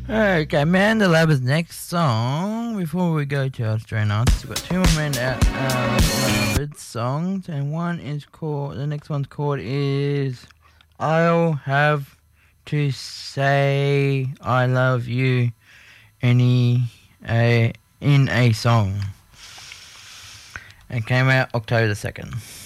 Okay, Amanda Labber's next song. Before we go to our Australian artists, we've got two more Amanda Labber's songs, and one is called. The next one's called is "I'll Have to Say I Love You" in a song. It came out October the 2nd.